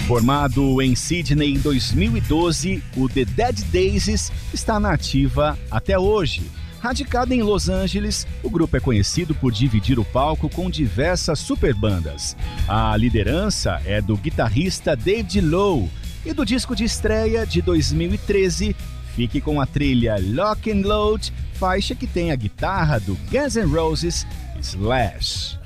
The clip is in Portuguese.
Formado em Sydney em 2012, o The Dead Daisies está na ativa até hoje. Radicado em Los Angeles, o grupo é conhecido por dividir o palco com diversas superbandas. A liderança é do guitarrista David Lowe e do disco de estreia de 2013, fique com a trilha Lock and Load, faixa que tem a guitarra do Guns N' Roses, Slash.